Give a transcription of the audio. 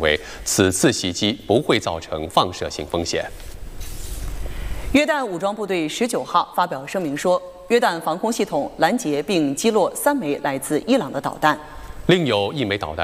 为，此次袭击不会造成放射性风险。 约旦武装部队19号发表声明说，约旦防空系统拦截并击落3枚来自伊朗的导弹。 另有1枚导弹